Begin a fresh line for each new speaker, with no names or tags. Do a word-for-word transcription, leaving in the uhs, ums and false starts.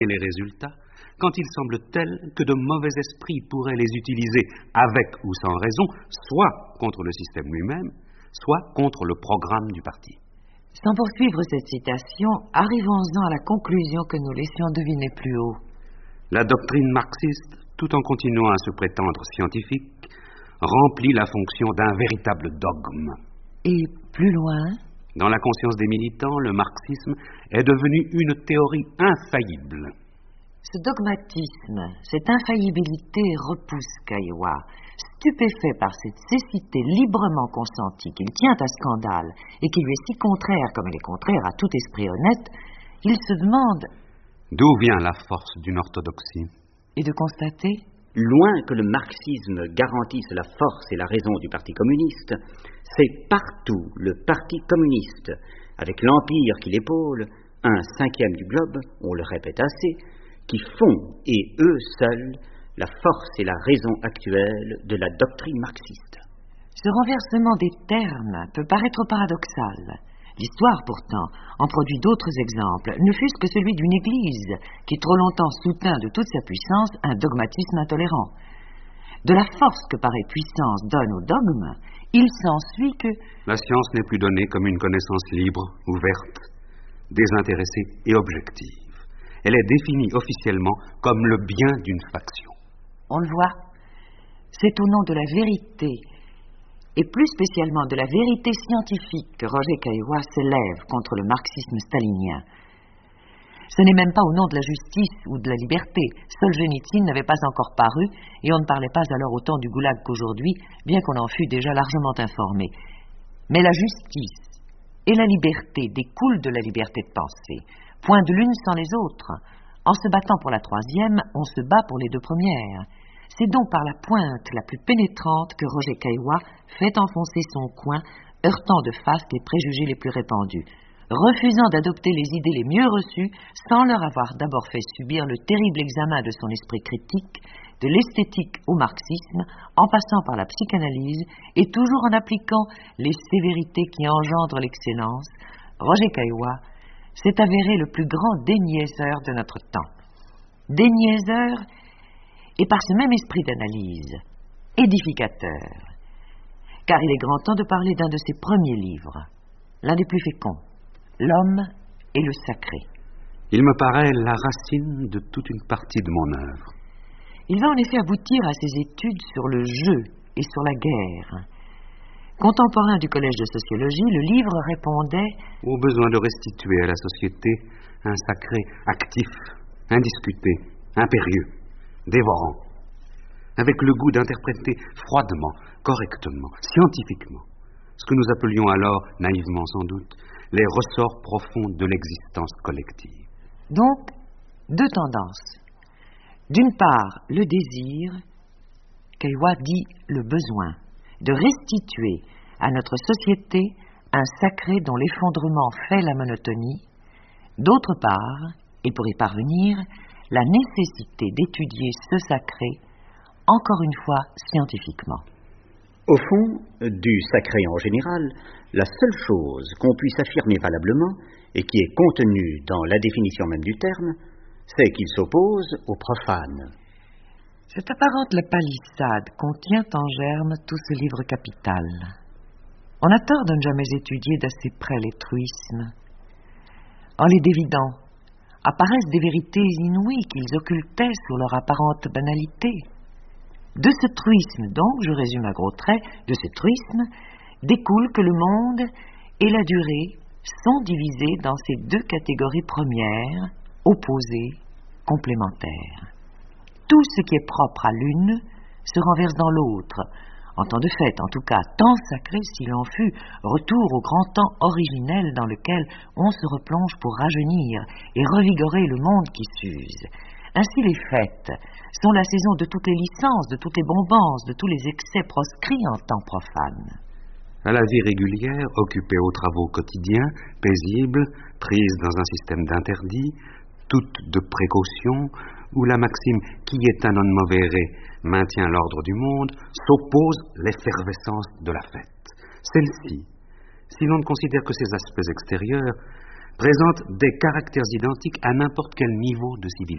Et les résultats, quand ils semblent tels que de mauvais esprits pourraient les utiliser avec ou sans raison, soit contre le système lui-même, soit contre le programme du parti.
Sans poursuivre cette citation, arrivons-en à la conclusion que nous laissions deviner plus haut.
La doctrine marxiste, tout en continuant à se prétendre scientifique, remplit la fonction d'un véritable dogme.
Et plus loin?
Dans la conscience des militants, le marxisme est devenu une théorie infaillible.
Ce dogmatisme, cette infaillibilité repousse Caillois. Stupéfait par cette cécité librement consentie qu'il tient à scandale et qui lui est si contraire comme elle est contraire à tout esprit honnête, il se demande
d'où vient la force d'une orthodoxie.
Et de constater,
loin que le marxisme garantisse la force et la raison du Parti communiste, c'est partout le Parti communiste, avec l'empire qui l'épaule, un cinquième du globe, on le répète assez, qui font, et eux seuls, la force et la raison actuelle de la doctrine marxiste.
Ce renversement des termes peut paraître paradoxal. L'histoire, pourtant, en produit d'autres exemples, ne fût-ce que celui d'une Église qui trop longtemps soutint de toute sa puissance un dogmatisme intolérant. De la force que pareille puissance donne au dogme, il s'ensuit que
la science n'est plus donnée comme une connaissance libre, ouverte, désintéressée et objective. Elle est définie officiellement comme le bien d'une faction.
On le voit, c'est au nom de la vérité, et plus spécialement de la vérité scientifique, que Roger Caillois s'élève contre le marxisme stalinien. Ce n'est même pas au nom de la justice ou de la liberté. Solzhenitsyn n'avait pas encore paru, et on ne parlait pas alors autant du goulag qu'aujourd'hui, bien qu'on en fût déjà largement informé. Mais la justice et la liberté découlent de la liberté de penser, point de l'une sans les autres. En se battant pour la troisième, on se bat pour les deux premières. C'est donc par la pointe la plus pénétrante que Roger Caillois fait enfoncer son coin, heurtant de face les préjugés les plus répandus, refusant d'adopter les idées les mieux reçues sans leur avoir d'abord fait subir le terrible examen de son esprit critique, de l'esthétique au marxisme, en passant par la psychanalyse et toujours en appliquant les sévérités qui engendrent l'excellence. Roger Caillois s'est avéré le plus grand déniaiseur de notre temps. Déniaiseur et par ce même esprit d'analyse, édificateur, car il est grand temps de parler d'un de ses premiers livres, l'un des plus féconds, L'homme et le sacré.
Il me paraît la racine de toute une partie de mon œuvre.
Il va en effet aboutir à ses études sur le jeu et sur la guerre. Contemporain du collège de sociologie, le livre répondait
au besoin de restituer à la société un sacré actif, indiscuté, impérieux, dévorant, avec le goût d'interpréter froidement, correctement, scientifiquement, ce que nous appelions alors, naïvement sans doute, les ressorts profonds de l'existence collective.
Donc, deux tendances. D'une part, le désir, Caillois dit le besoin, de restituer à notre société un sacré dont l'effondrement fait la monotonie. D'autre part, et pour y parvenir, la nécessité d'étudier ce sacré, encore une fois scientifiquement.
Au fond, du sacré en général, la seule chose qu'on puisse affirmer valablement, et qui est contenue dans la définition même du terme, c'est qu'il s'oppose au profane.
Cette apparente palissade contient en germe tout ce livre capital. On a tort de ne jamais étudier d'assez près les truismes. En les dévidant, apparaissent des vérités inouïes qu'ils occultaient sous leur apparente banalité. De ce truisme, donc, je résume à gros traits, de ce truisme, découle que le monde et la durée sont divisés dans ces deux catégories premières, opposées, complémentaires. Tout ce qui est propre à l'une se renverse dans l'autre, en temps de fête, en tout cas, temps sacré s'il en fut, retour au grand temps originel dans lequel on se replonge pour rajeunir et revigorer le monde qui s'use. Ainsi les fêtes sont la saison de toutes les licences, de toutes les bombances, de tous les excès proscrits en temps profane.
À la vie régulière, occupée aux travaux quotidiens, paisibles, prise dans un système d'interdits, toute de précaution, où la maxime « qui est un homme mauvais maintient l'ordre du monde » s'oppose l'effervescence de la fête. Celle-ci, si l'on ne considère que ses aspects extérieurs, présente des caractères identiques à n'importe quel niveau de civilisation.